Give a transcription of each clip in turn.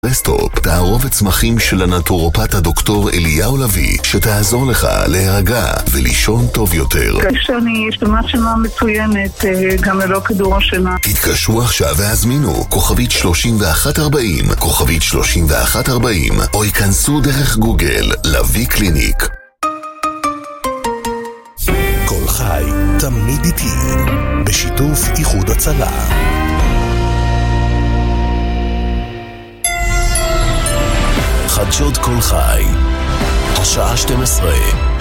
רסטופ, תערובת צמחים של הנטורופט הדוקטור אליהו לוי, שתעזור לך להירגע ולישון טוב יותר. כשאני אשתמש שינה מצוינת, גם ללא כדור השינה. תתקשרו עכשיו והזמינו, כוכבית 3140, כוכבית 3140, או ייכנסו דרך גוגל, לוי קליניק. כל חי, תמיד איתי, בשיתוף איחוד הצלה. חדשות כל חי, השעה 12.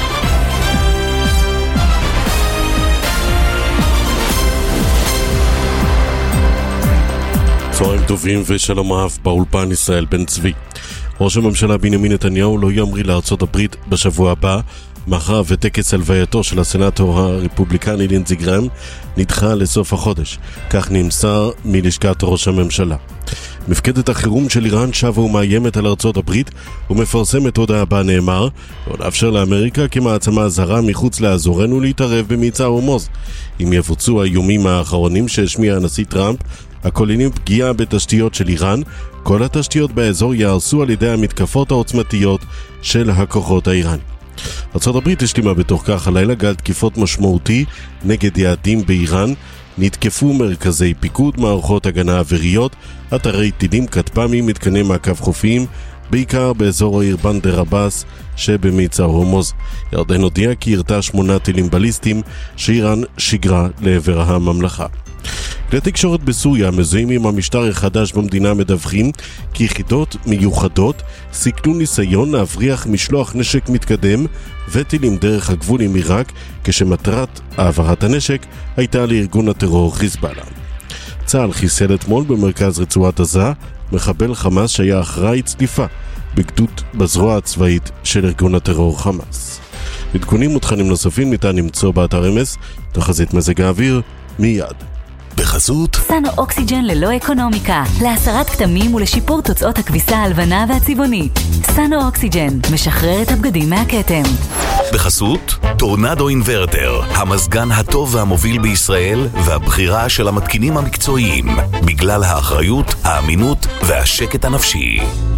צהריים טובים ושלום רב, באולפן ישראל בן צבי. ראש הממשלה בנימין נתניהו לא ימריא לארצות הברית בשבוע הבא, מאחר וטקס הלווייתו של הסנאטור הרפובליקני לינדזי גראם נדחה לסוף החודש. כך נמסר מלשכת ראש הממשלה. מפקדת החירום של איראן שבה ומאיימת על ארצות הברית ומפרסמת הודעה בה נאמר: לא נאפשר לאמריקה כמעצמה זרה מחוץ לאזורנו להתערב במבצע הורמוז. אם יבוצעו האיומים האחרונים שהשמיע הנשיא טראמפ הכוללים פגיעה בתשתיות של איראן, כל התשתיות באזור יהרסו על ידי המתקפות העוצמתיות של הכוחות האיראנים. ארצות הברית השלימה בתוך כך הלילה גל תקיפות משמעותי נגד יעדים באיראן. נתקפו מרכזי פיקוד, מערכות הגנה אוויריות, אתרי טילים, כטב"מים, מתקני מעקב חופיים, בעיקר באזור העיר בנדר עבאס שבמצר הורמוז. ירדן הודיעה כי ירתה 8 טילים בליסטיים שאיראן שיגרה לעבר הממלכה. כלי תקשורת בסוריה מזוהים עם המשטר החדש במדינה מדווחים כי יחידות מיוחדות סיכלו ניסיון להבריח משלוח נשק מתקדם וטילים דרך הגבול עם עיראק, כשמטרת העברת הנשק הייתה לארגון הטרור חיזבאללה. צה"ל חיסל אתמול במרכז רצועת עזה מחבל חמאס שהיה אחראי צליפה בגדוד בזרוע הצבאית של ארגון הטרור חמאס. עדכונים ותכנים נוספים ניתן למצוא באתר אמס. תחזית מזג האוויר מיד. בחסות סנו אוקסיג'ן ללא אקונומיקה, להסרת כתמים ולשיפור תוצאות הכביסה הלבנה והצבעונית. סנו אוקסיג'ן משחרר את הבגדים מהכתם. בחסות טורנדו אינברטר, המזגן הטוב והמוביל בישראל והבחירה של המתקינים המקצועיים, בגלל האחריות, האמינות והשקט הנפשי.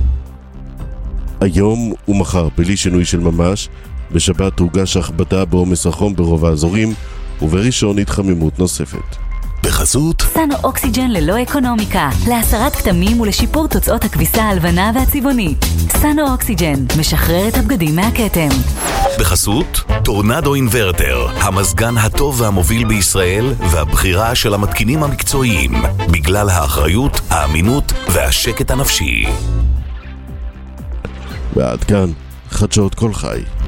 היום ומחר בלי שינוי של ממש. בשבת תורגש הכבדה בעומס החום ברוב האזורים, ובראשון התחממות נוספת. בחסות סנו אוקסיג'ן ללא אקונומיקה, להסרת כתמים ולשיפור תוצאות הכביסה הלבנה והצבעונית. סנו אוקסיג'ן משחרר את הבגדים מהכתם. בחסות טורנדו אינברטר, המזגן הטוב והמוביל בישראל והבחירה של המתקינים המקצועיים, בגלל האחריות, האמינות והשקט הנפשי. ועד כאן חדשות כל חי.